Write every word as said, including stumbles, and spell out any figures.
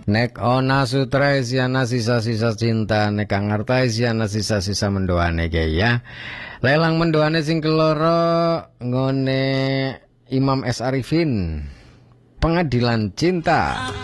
Nek ona sutra isiana sisa-sisa cinta, nek kang ngarta isiana sisa-sisa mendoane ge ya. Lelang mendoane sing keloro ngone Imam S Arifin, Pengadilan Cinta.